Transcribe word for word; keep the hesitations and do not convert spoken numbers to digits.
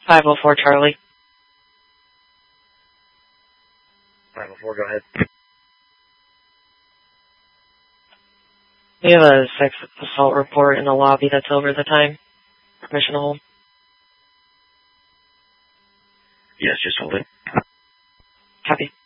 five oh four Charlie. five oh four, go ahead. We have a sex assault report in the lobby that's over the time. Permission to hold. Yes, just hold it. Copy.